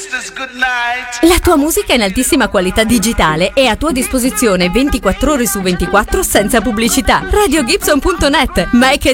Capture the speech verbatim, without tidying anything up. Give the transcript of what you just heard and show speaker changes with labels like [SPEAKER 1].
[SPEAKER 1] La tua musica in altissima qualità digitale è a tua disposizione ventiquattro ore su ventiquattro senza pubblicità. radio gibson punto net. Make